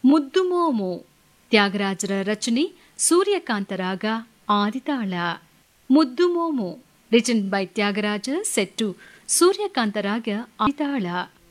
ಮುದ್ದುಮೋಮು ತ್ಯಾಗರಾಜರ ರಚನೆ, ಸೂರ್ಯಕಾಂತರಾಗ ಆದಿತಾಳ. ಮುದ್ದುಮೋಮು written by Tyagaraja, set to ಸೂರ್ಯಕಾಂತರಾಗ ಆದಿತಾಳ.